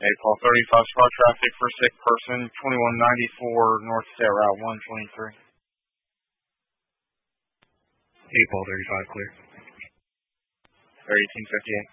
Paul 35 spot traffic for sick person, 2194 North State Route 123. Paul 35 clear. 1858.